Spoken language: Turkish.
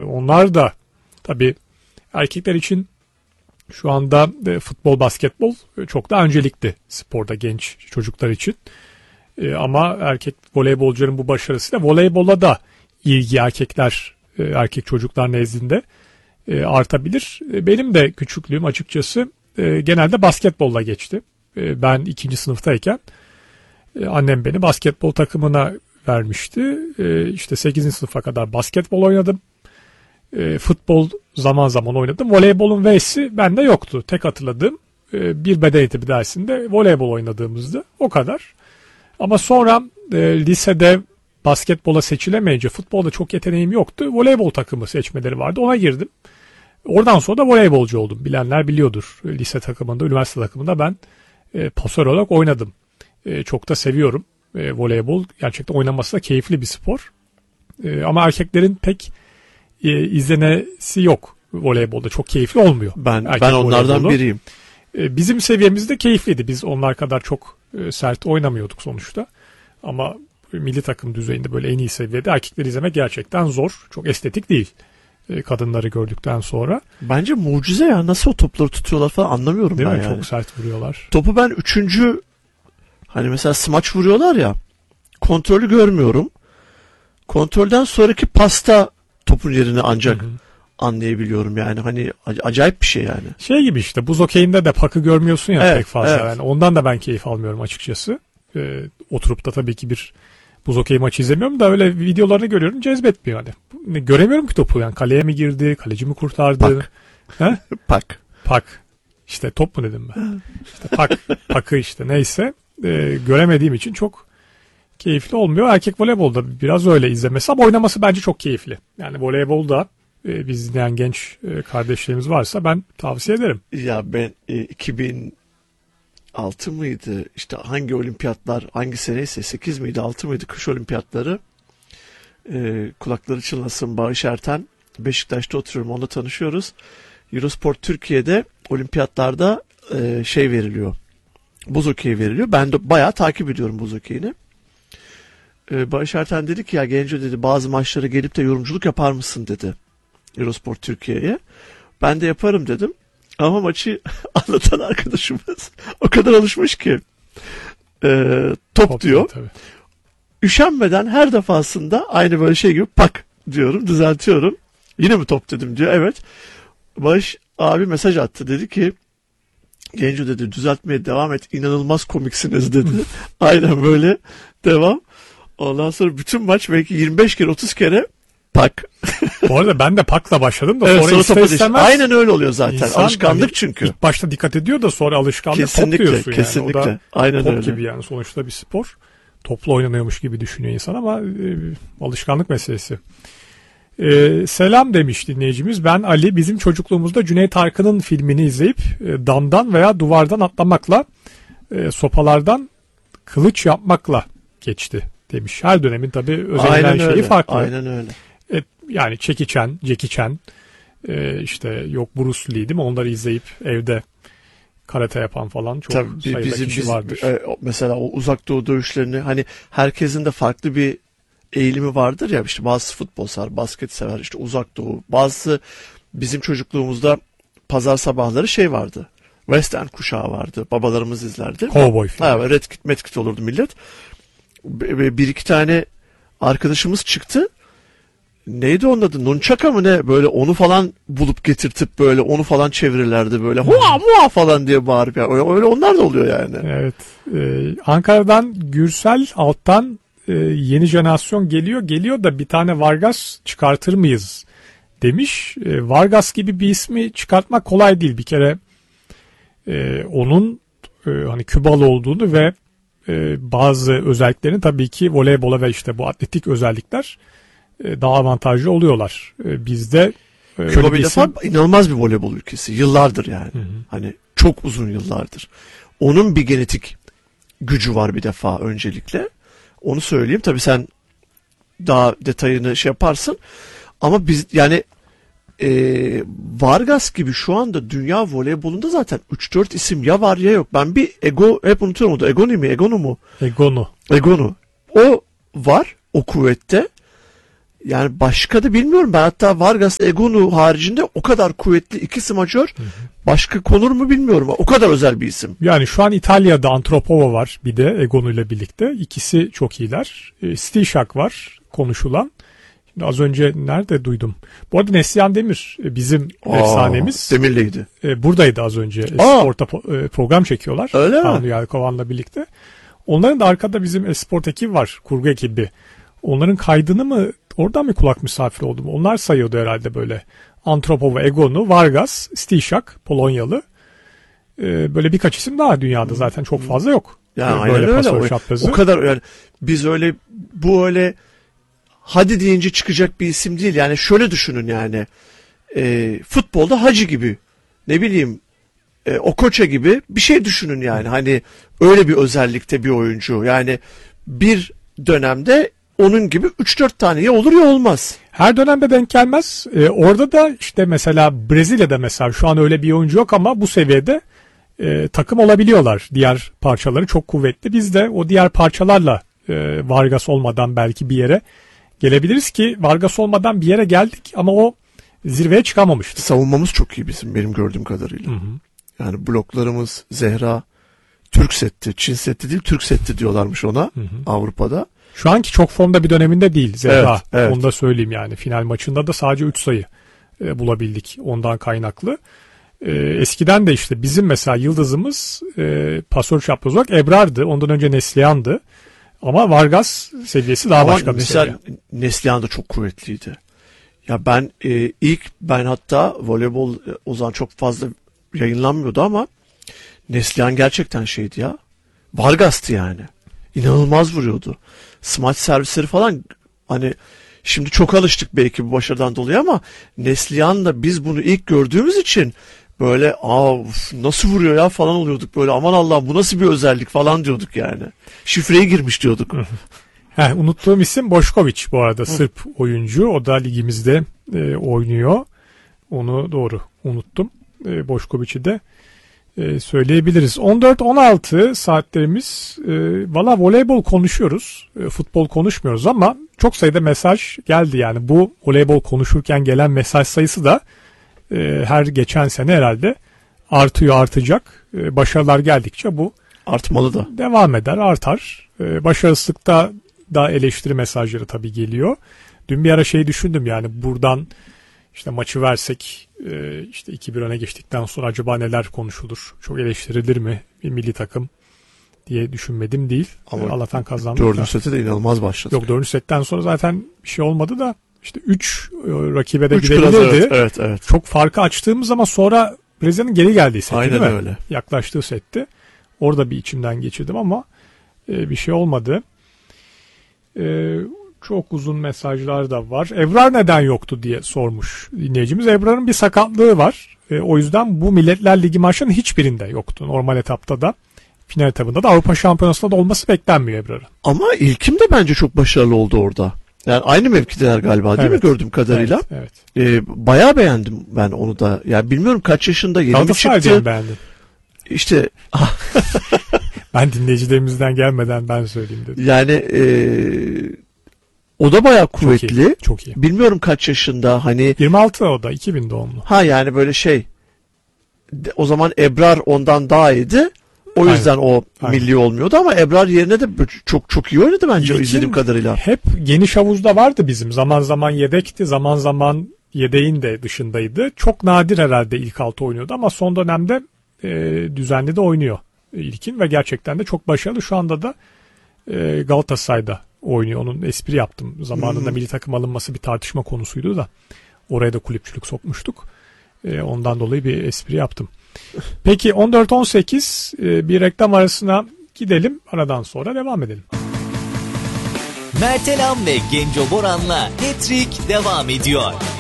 Onlar da tabii erkekler için şu anda futbol, basketbol çok daha öncelikli sporda genç çocuklar için. Ama erkek voleybolcuların bu başarısıyla voleybola da ilgi erkek çocuklar nezdinde artabilir. Benim de küçüklüğüm açıkçası genelde basketbolla geçti. Ben 2. sınıftayken annem beni basketbol takımına vermişti. İşte 8. sınıfa kadar basketbol oynadım. Futbol zaman zaman oynadım. Voleybolun V'si bende yoktu. Tek hatırladığım bir beden eğitimi dersinde voleybol oynadığımızda o kadar. Ama sonra lisede basketbola seçilemeyince futbolda çok yeteneğim yoktu. Voleybol takımı seçmeleri vardı. Ona girdim. Oradan sonra da voleybolcu oldum. Bilenler biliyordur. Lise takımında, üniversite takımında ben pasör olarak oynadım. Çok da seviyorum. Voleybol gerçekten oynaması da keyifli bir spor. Ama erkeklerin pek izlenesi yok voleybolda. Çok keyifli olmuyor. Ben onlardan voleybolu biriyim. Bizim seviyemizde keyifliydi. Biz onlar kadar çok sert oynamıyorduk sonuçta. Ama milli takım düzeyinde böyle en iyi seviyede erkekleri izlemek gerçekten zor. Çok estetik değil. Kadınları gördükten sonra. Bence mucize ya. Nasıl o topları tutuyorlar falan anlamıyorum değil ben mi? yani. Çok sert vuruyorlar. Topu ben 3. hani mesela smaç vuruyorlar ya. Kontrolü görmüyorum. Kontrolden sonraki pasta topun yerini ancak anlayabiliyorum yani. Hani acayip bir şey yani. Şey gibi işte buz okeyinde de pakı görmüyorsun ya pek fazla. Evet. Yani ondan da ben keyif almıyorum açıkçası. Oturup da tabii ki bir buz okey maçı izlemiyorum da öyle videolarını görüyorum, cezbetmiyor hani. Göremiyorum ki topu yani. Kaleye mi girdi, kaleci mi kurtardı? Pak. Pak. İşte top mu dedim ben. İşte pakı işte neyse. Göremediğim için çok keyifli olmuyor. Erkek voleybolda biraz öyle izlemesi ama oynaması bence çok keyifli. Yani voleybolda biz izleyen genç kardeşlerimiz varsa ben tavsiye ederim. Ya ben 2006 mıydı işte hangi olimpiyatlar hangi seneyse 8 miydi 6 mıydı kış olimpiyatları kulakları çınlasın Bağış Erten Beşiktaş'ta oturuyorum onunla tanışıyoruz. Eurosport Türkiye'de olimpiyatlarda şey veriliyor. Buz hokeyi veriliyor. Ben de bayağı takip ediyorum buz hokeyini. Bağış Erten dedi ki ya Genco dedi bazı maçlara gelip de yorumculuk yapar mısın dedi. Eurosport Türkiye'ye. Ben de yaparım dedim. Ama maçı anlatan arkadaşımız o kadar alışmış ki top diyor. Tabii. Üşenmeden her defasında aynı böyle şey gibi pak diyorum düzeltiyorum. Yine mi top dedim diyor. Evet. Bağış abi mesaj attı dedi ki Genco dedi düzeltmeye devam et inanılmaz komiksiniz dedi. Aynen böyle devam. Ondan sonra bütün maç belki 25 kere 30 kere pak. Bu arada ben de pakla başladım da evet, sonra istemez. Aynen öyle oluyor zaten. İnsan, alışkanlık hani, çünkü. İlk başta dikkat ediyor da sonra alışkanlık kesinlikle, top diyorsun kesinlikle. yani. O da aynen top öyle. gibi yani sonuçta bir spor. Topla oynanıyormuş gibi düşünüyor insan ama alışkanlık meselesi. Selam demiş dinleyicimiz. Ben Ali. Bizim çocukluğumuzda Cüneyt Arkın'ın filmini izleyip damdan veya duvardan atlamakla sopalardan kılıç yapmakla geçti demiş. Her dönemin tabii özenilen şeyi farklı. Aynen öyle. Yani Jackie Chan işte yok Bruce Lee değil mi? Onları izleyip evde karate yapan falan çok sayıda kişi vardır. Mesela o uzak doğu dövüşlerini hani herkesin de farklı bir eğilimi vardır ya işte bazı futbol sever, basket sever işte uzak doğu. Bazısı bizim çocukluğumuzda pazar sabahları şey vardı. Western kuşağı vardı. Babalarımız izlerdi. Cowboy film. Evet, Red Kit, Met Kit olurdu millet. Bir iki tane arkadaşımız çıktı. Neydi onun adı? Nunchaka mı ne? Böyle onu falan bulup getirtip böyle onu falan çevirirlerdi böyle. Hua hua falan diye bağırıp. Yani. Öyle onlar da oluyor yani. Evet. Ankara'dan Gürsel alttan yeni jenerasyon geliyor da bir tane Vargas çıkartır mıyız demiş. Vargas gibi bir ismi çıkartmak kolay değil. Bir kere onun hani Kübalı olduğunu ve bazı özelliklerini tabii ki voleybola ve işte bu atletik özellikler daha avantajlı oluyorlar. Bizde Küba bir defa inanılmaz bir voleybol ülkesi. Yıllardır yani. Hı hı. Hani çok uzun yıllardır. Onun bir genetik gücü var bir defa öncelikle. Onu söyleyeyim. Tabii sen daha detayını şey yaparsın. Ama biz yani Vargas gibi şu anda dünya voleybolunda zaten 3-4 isim ya var ya yok. Ben bir hep unutuyorum o da. Egonu. O var o kuvvette. Yani başka da bilmiyorum. Ben hatta Vargas, Egonu haricinde o kadar kuvvetli iki smacör başka konur mu bilmiyorum. O kadar özel bir isim. Yani şu an İtalya'da Antropova var bir de Egonu ile birlikte. İkisi çok iyiler. Stishak var konuşulan. Şimdi az önce nerede duydum? Bu arada Neslihan Demir bizim efsanemiz. Demir'leydi. Buradaydı az önce. Sport'ta program çekiyorlar. Öyle mi? Tanrı Yelkovan'la birlikte. Onların da arkada bizim sport ekibi var. Kurgu ekibi. Onların kaydını mı oradan mı kulak misafiri oldum? Onlar sayıyordu herhalde böyle. Antropova, Egonu, Vargas, Stishak, Polonyalı. Böyle birkaç isim daha dünyada zaten çok fazla yok. Yani Böyle aynen öyle. çaprazı. O kadar yani biz öyle bu öyle hadi deyince çıkacak bir isim değil. Yani şöyle düşünün yani futbolda Hacı gibi ne bileyim Okocha gibi bir şey düşünün yani. Hani öyle bir özellikte bir oyuncu. Yani bir dönemde onun gibi 3-4 tane ya olur ya olmaz. Her dönemde denk gelmez. Orada da işte mesela Brezilya'da mesela şu an öyle bir oyuncu yok ama bu seviyede takım olabiliyorlar. Diğer parçaları çok kuvvetli. Biz de o diğer parçalarla Vargas olmadan belki bir yere gelebiliriz ki Vargas olmadan bir yere geldik ama o zirveye çıkamamıştı. Savunmamız çok iyi bizim benim gördüğüm kadarıyla. Yani bloklarımız Zehra Türk setti, Çin setti değil Türk setti diyorlarmış ona Avrupa'da. Şu anki çok formda bir döneminde değil Zehra. Evet. Onu da söyleyeyim yani. Final maçında da sadece 3 sayı bulabildik ondan kaynaklı. Eskiden de işte bizim mesela yıldızımız pasör çapraz olarak Ebrar'dı. Ondan önce Neslihan'dı. Ama Vargas seviyesi daha başka bir seviye. Mesela Neslihan da çok kuvvetliydi. Ya ben hatta voleybol o zaman çok fazla yayınlanmıyordu ama Neslihan gerçekten şeydi ya. Vargas'tı yani. İnanılmaz vuruyordu. Smaç servisleri falan hani şimdi çok alıştık belki bu başarıdan dolayı ama Neslihan'la biz bunu ilk gördüğümüz için böyle nasıl vuruyor ya falan oluyorduk böyle aman Allah'ım bu nasıl bir özellik falan diyorduk yani. Şifreye girmiş diyorduk. Unuttuğum isim Bošković bu arada Sırp oyuncu. O da ligimizde oynuyor. Onu doğru unuttum. Bošković'i de söyleyebiliriz. 14-16 saatlerimiz valla voleybol konuşuyoruz. Futbol konuşmuyoruz ama çok sayıda mesaj geldi yani. Bu voleybol konuşurken gelen mesaj sayısı da her geçen sene herhalde artacak. Başarılar geldikçe bu artmalı da. Devam eder, artar. Başarısızlıkta da eleştiri mesajları tabii geliyor. Dün bir ara düşündüm yani buradan işte maçı versek işte 2-1 öne geçtikten sonra acaba neler konuşulur? Çok eleştirilir mi bir milli takım diye düşünmedim değil. Ama Allah'tan kazandık. 4. sete de inanılmaz başladı. Yok 4. setten sonra zaten bir şey olmadı da işte 3 rakibe de gidebilirdi. Evet. Çok farkı açtığımız ama sonra Brezilya'nın geri geldiği seti aynen değil mi? Öyle. Yaklaştığı setti. Orada bir içimden geçirdim ama bir şey olmadı. Çok uzun mesajlar da var. Ebrar neden yoktu diye sormuş dinleyicimiz. Ebrar'ın bir sakatlığı var. O yüzden bu Milletler Ligi maçlarının hiçbirinde yoktu. Normal etapta da final etabında da Avrupa Şampiyonası'nda da olması beklenmiyor Ebrar'ın. Ama İlkim de bence çok başarılı oldu orada. Yani aynı mevkideler galiba değil mi gördüğüm kadarıyla? Evet. Bayağı beğendim ben onu da. Yani bilmiyorum kaç yaşında yeni mi çıktı? Beğendim. İşte ben dinleyicilerimizden gelmeden ben söyleyeyim dedim. Yani o da bayağı kuvvetli. Çok iyi. Bilmiyorum kaç yaşında hani. 26 o da 2000 doğumlu. Yani böyle o zaman Ebrar ondan daha iyiydi. O yüzden o milli olmuyordu ama Ebrar yerine de çok iyi oynadı bence izlediğim kadarıyla. Hep geniş havuzda vardı bizim. Zaman zaman yedekti, zaman zaman yedeğin de dışındaydı. Çok nadir herhalde ilk 6 oynuyordu ama son dönemde düzenli de oynuyor İlkin ve gerçekten de çok başarılı. Şu anda da Galatasaray'da oynuyor. Onun espri yaptım. Zamanında milli takım alınması bir tartışma konusuydu da oraya da kulüpçülük sokmuştuk. Ondan dolayı bir espri yaptım. Peki 14-18 bir reklam arasına gidelim. Aradan sonra devam edelim. Mertelam ve Genco Boran'la Hat-Trick devam ediyor.